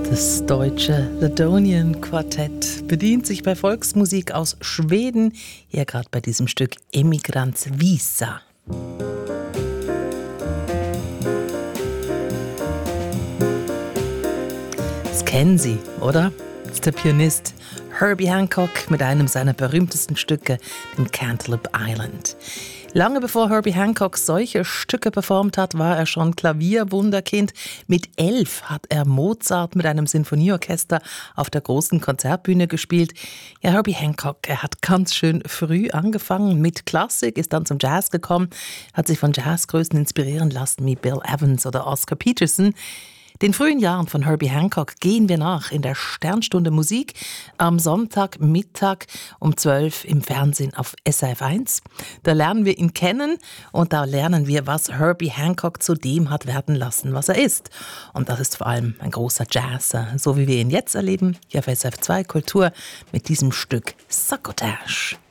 Das deutsche The Donian Quartett bedient sich bei Volksmusik aus Schweden, hier gerade bei diesem Stück Emigrants Visa. Das kennen Sie, oder? Das ist der Pianist Herbie Hancock mit einem seiner berühmtesten Stücke, dem Cantaloupe Island. Lange bevor Herbie Hancock solche Stücke performt hat, war er schon Klavierwunderkind. Mit 11 hat er Mozart mit einem Sinfonieorchester auf der großen Konzertbühne gespielt. Ja, Herbie Hancock, er hat ganz schön früh angefangen mit Klassik, ist dann zum Jazz gekommen, hat sich von Jazzgrößen inspirieren lassen wie Bill Evans oder Oscar Peterson. Den frühen Jahren von Herbie Hancock gehen wir nach in der Sternstunde Musik am Sonntagmittag um 12 im Fernsehen auf SRF 1. Da lernen wir ihn kennen und da lernen wir, was Herbie Hancock zu dem hat werden lassen, was er ist. Und das ist vor allem ein großer Jazzer, so wie wir ihn jetzt erleben, hier auf SRF 2 Kultur mit diesem Stück Sakotage.